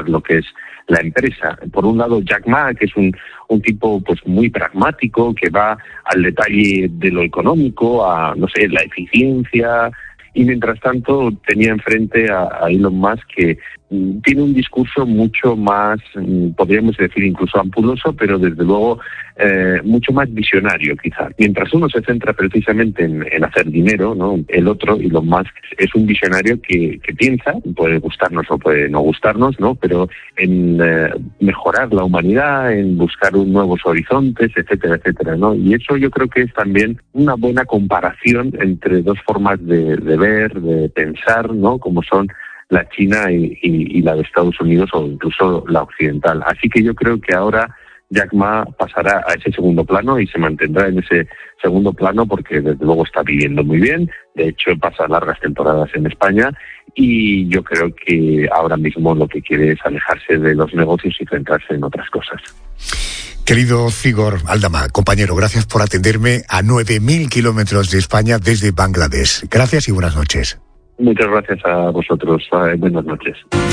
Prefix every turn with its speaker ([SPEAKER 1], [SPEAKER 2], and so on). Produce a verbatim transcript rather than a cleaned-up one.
[SPEAKER 1] mejorar lo que es la empresa. Por un lado, Jack Ma, que es un, un tipo pues muy pragmático, que va al detalle de lo económico, a, no sé, la eficiencia, y mientras tanto tenía enfrente a, a Elon Musk, que mm, tiene un discurso mucho más, mm, podríamos decir incluso ampuloso, pero desde luego eh, mucho más visionario quizás. Mientras uno se centra precisamente en, en hacer dinero, ¿no? El otro, Elon Musk, es un visionario que, que piensa, puede gustarnos o puede no gustarnos, ¿no? Pero en eh, mejorar la humanidad, en buscar un nuevos horizontes, etcétera, etcétera, ¿no? Y eso yo creo que es también una buena comparación entre dos formas de, de ver, de pensar, ¿no? Como son la China y, y, y la de Estados Unidos o incluso la occidental. Así que yo creo que ahora Jack Ma pasará a ese segundo plano y se mantendrá en ese segundo plano porque desde luego está viviendo muy bien. De hecho, pasa largas temporadas en España y yo creo que ahora mismo lo que quiere es alejarse de los negocios y centrarse en otras cosas.
[SPEAKER 2] Querido Figor Aldama, compañero, gracias por atenderme a nueve mil kilómetros de España desde Bangladesh. Gracias y buenas noches.
[SPEAKER 1] Muchas gracias a vosotros. Buenas noches.